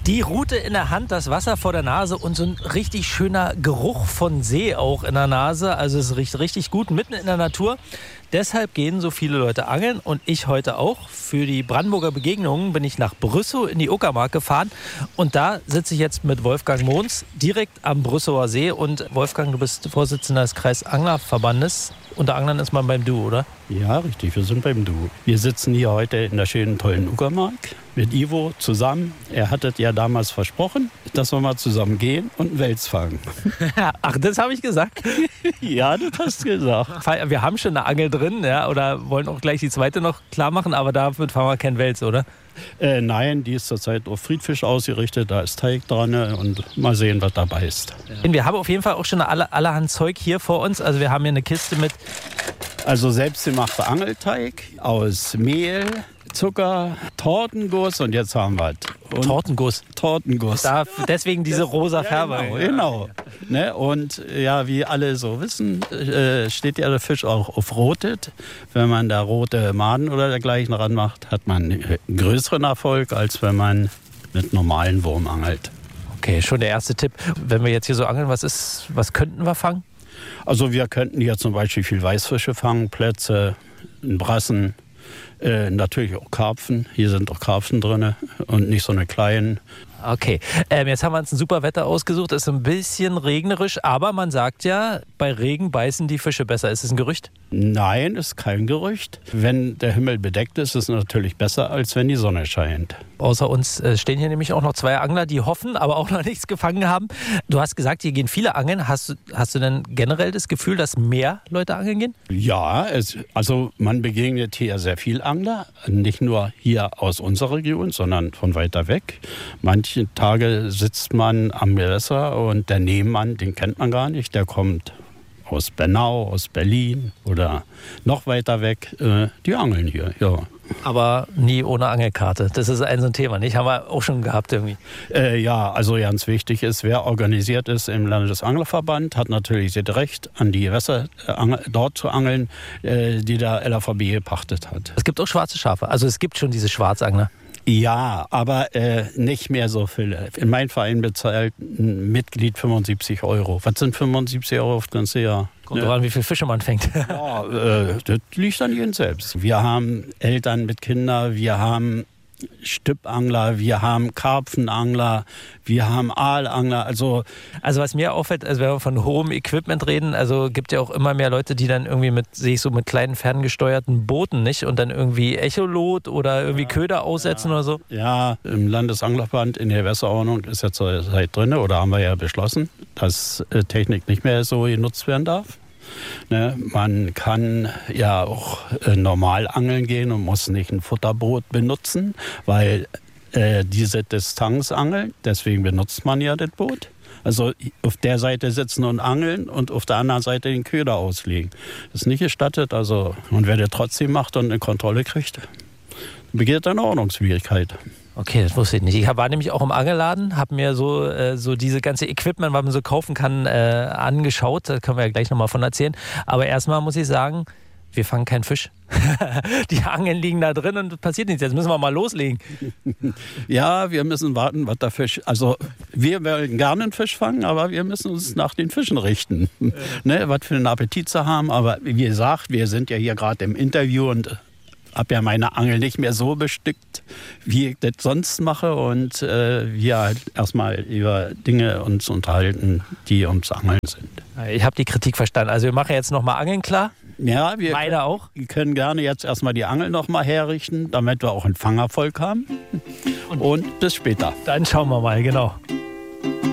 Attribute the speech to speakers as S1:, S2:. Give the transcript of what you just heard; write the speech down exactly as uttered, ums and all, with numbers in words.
S1: Die Rute in der Hand, das Wasser vor der Nase und so ein richtig schöner Geruch von See auch in der Nase. Also es riecht richtig gut, mitten in der Natur. Deshalb gehen so viele Leute angeln und ich heute auch. Für die Brandenburger Begegnungen bin ich nach Brüssow in die Uckermark gefahren. Und da sitze ich jetzt mit Wolfgang Mohns direkt am Brüssower See. Und Wolfgang, du bist Vorsitzender des Kreisanglerverbandes. Unter Anglern ist man beim Du, oder?
S2: Ja, richtig, wir sind beim Du. Wir sitzen hier heute in der schönen, tollen Uckermark mit Ivo zusammen. Er hatte ja damals versprochen, dass wir mal zusammen gehen und einen Wels fangen.
S1: Ach, das habe ich gesagt?
S2: Ja, das hast du gesagt.
S1: Wir haben schon eine Angel drin, ja, oder wollen auch gleich die zweite noch klar machen, aber dafür fahren wir keinen Wels, oder?
S2: Äh, nein, die ist zurzeit auf Friedfisch ausgerichtet, da ist Teig dran und mal sehen, was dabei ist.
S1: Ja. Wir haben auf jeden Fall auch schon alle, allerhand Zeug hier vor uns, also wir haben hier eine Kiste mit...
S2: Also selbstgemachter Angelteig aus Mehl, Zucker, Tortenguss und jetzt haben wir es.
S1: Tortenguss?
S2: Tortenguss.
S1: Da, deswegen diese rosa Färbe.
S2: Ja, genau. genau. Ne? Und ja, wie alle so wissen, äh, steht ja der Fisch auch auf Rotet. Wenn man da rote Maden oder dergleichen ranmacht, hat man einen größeren Erfolg, als wenn man mit normalen Wurm angelt.
S1: Okay, schon der erste Tipp. Wenn wir jetzt hier so angeln, was ist, was könnten wir fangen?
S2: Also wir könnten hier zum Beispiel viel Weißfische fangen, Plätze, Brassen, äh, natürlich auch Karpfen. Hier sind auch Karpfen drin und nicht so eine kleinen.
S1: Okay, ähm, jetzt haben wir uns ein super Wetter ausgesucht. Es ist ein bisschen regnerisch, aber man sagt ja, bei Regen beißen die Fische besser. Ist es ein Gerücht?
S2: Nein, ist kein Gerücht. Wenn der Himmel bedeckt ist, ist es natürlich besser, als wenn die Sonne scheint.
S1: Außer uns äh, stehen hier nämlich auch noch zwei Angler, die hoffen, aber auch noch nichts gefangen haben. Du hast gesagt, hier gehen viele angeln. Hast, du- hast du denn generell das Gefühl, dass mehr Leute angeln gehen?
S2: Ja, es, also man begegnet hier sehr viel Angler. Nicht nur hier aus unserer Region, sondern von weiter weg. Manche Tage sitzt man am Gewässer und der Nebenmann, den kennt man gar nicht. Der kommt aus Bernau, aus Berlin oder noch weiter weg. Äh, die angeln hier, ja.
S1: Aber nie ohne Angelkarte. Das ist ein so ein Thema, nicht? Haben wir auch schon gehabt irgendwie.
S2: Äh, ja, also ganz wichtig ist, wer organisiert ist im Landesanglerverband, hat natürlich das Recht, an die Gewässer äh, angel- dort zu angeln, äh, die der L A V B gepachtet hat.
S1: Es gibt auch schwarze Schafe. Also es gibt schon diese Schwarzangler.
S2: Ja, aber äh, nicht mehr so viele. In meinem Verein bezahlt ein Mitglied fünfundsiebzig Euro. Was sind fünfundsiebzig Euro auf das ganze Jahr?
S1: Kommt drauf an, wie viele Fische man fängt.
S2: Ja, äh, das liegt an jedem selbst. Wir haben Eltern mit Kindern, wir haben Stippangler, wir haben Karpfenangler, wir haben Aalangler. Also
S1: Also was mir auffällt, also wenn wir von hohem Equipment reden, also gibt ja auch immer mehr Leute, die dann irgendwie mit, sehe ich so mit kleinen ferngesteuerten Booten, nicht? Und dann irgendwie Echolot oder irgendwie ja, Köder aussetzen ja. oder so.
S2: Ja, im Landesanglerverband in der Gewässerordnung ist jetzt seit drin, oder haben wir ja beschlossen, dass äh, Technik nicht mehr so genutzt werden darf. Ne, man kann ja auch äh, normal angeln gehen und muss nicht ein Futterboot benutzen, weil äh, diese Distanzangeln, deswegen benutzt man ja das Boot. Also auf der Seite sitzen und angeln und auf der anderen Seite den Köder auslegen. Das ist nicht gestattet. Also, und wer das trotzdem macht und eine Kontrolle kriegt, begeht eine Ordnungswidrigkeit.
S1: Okay, das wusste ich nicht. Ich war nämlich auch im Angelladen, habe mir so, äh, so diese ganze Equipment, was man so kaufen kann, äh, angeschaut. Da können wir ja gleich nochmal von erzählen. Aber erstmal muss ich sagen, wir fangen keinen Fisch. Die Angeln liegen da drin und passiert nichts. Jetzt müssen wir mal loslegen.
S2: Ja, wir müssen warten, was der Fisch... Also wir wollen gerne einen Fisch fangen, aber wir müssen uns nach den Fischen richten. Ja. Ne, was für einen Appetit sie haben. Aber wie gesagt, wir sind ja hier gerade im Interview und habe ja meine Angel nicht mehr so bestückt, wie ich das sonst mache. Und äh, wir halt erstmal über Dinge uns unterhalten, die ums Angeln sind.
S1: Ich habe die Kritik verstanden. Also wir machen jetzt nochmal Angeln klar.
S2: Ja, wir
S1: Meine auch.
S2: können, können gerne jetzt erstmal die Angel nochmal herrichten, damit wir auch einen Fangerfolg haben. Und, Und bis später.
S1: Dann schauen wir mal, genau.